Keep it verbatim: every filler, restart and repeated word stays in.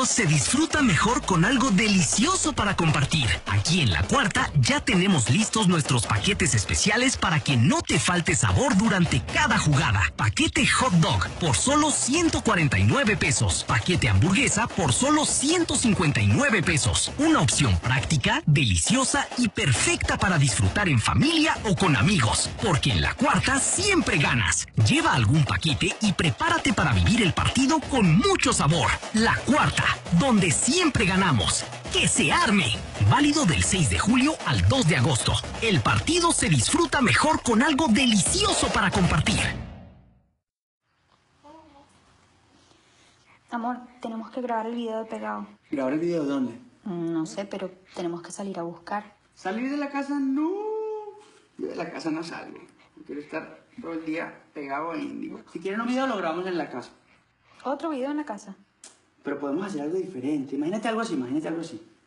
Se disfruta mejor con algo delicioso para compartir. Aquí en La Cuarta ya tenemos listos nuestros paquetes especiales para que no te falte sabor durante cada jugada. Paquete hot dog por solo ciento cuarenta y nueve pesos. Paquete hamburguesa por solo ciento cincuenta y nueve pesos. Una opción práctica, deliciosa y perfecta para disfrutar en familia o con amigos. Porque en La Cuarta siempre ganas. Lleva algún paquete y prepárate para vivir el partido con mucho sabor. La Cuarta, donde siempre ganamos. ¡Que se arme! Válido del seis de julio al dos de agosto. El partido se disfruta mejor con algo delicioso para compartir. Amor, tenemos que grabar el video de Pegado. ¿Grabar el video dónde? No sé, pero tenemos que salir a buscar. ¿Salir de la casa? No. Yo de la casa no salgo. Yo quiero estar todo el día pegado a Índigo. Si quieren un video, lo grabamos en la casa. ¿Otro video en la casa? Pero podemos hacer algo diferente. Imagínate algo así, imagínate algo así.